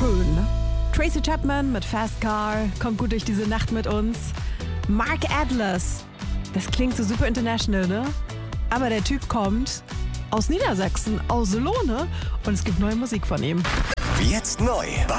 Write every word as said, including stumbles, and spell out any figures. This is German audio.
schön. Tracy Chapman mit Fast Car kommt gut durch diese Nacht mit uns. Mark Atlas, das klingt so super international, ne? Aber der Typ kommt aus Niedersachsen, aus Lohne, und es gibt neue Musik von ihm. Jetzt neu